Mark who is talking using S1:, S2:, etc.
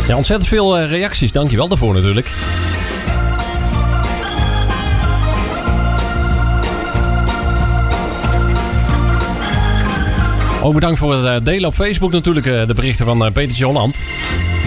S1: Ja, ontzettend veel reacties. Dankjewel daarvoor natuurlijk. Ook bedankt voor het delen op Facebook natuurlijk. De berichten van Petertje Holland.